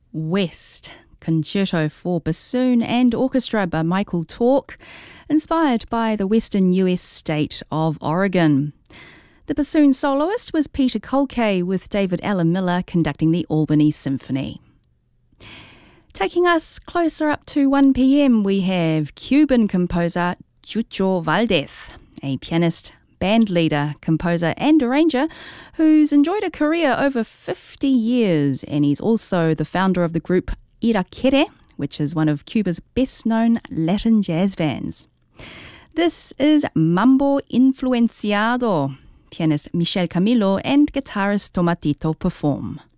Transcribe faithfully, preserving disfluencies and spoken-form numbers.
West, Concerto for Bassoon and Orchestra by Michael Tork, inspired by the western U S state of Oregon. The bassoon soloist was Peter Kolke, with David Alan Miller conducting the Albany Symphony. Taking us closer up to one p m, we have Cuban composer Chucho Valdez, a pianist, band leader, composer and arranger who's enjoyed a career over fifty years, and he's also the founder of the group Irakere, which is one of Cuba's best-known Latin jazz bands. This is Mambo Influenciado. Pianist Michel Camilo and guitarist Tomatito perform.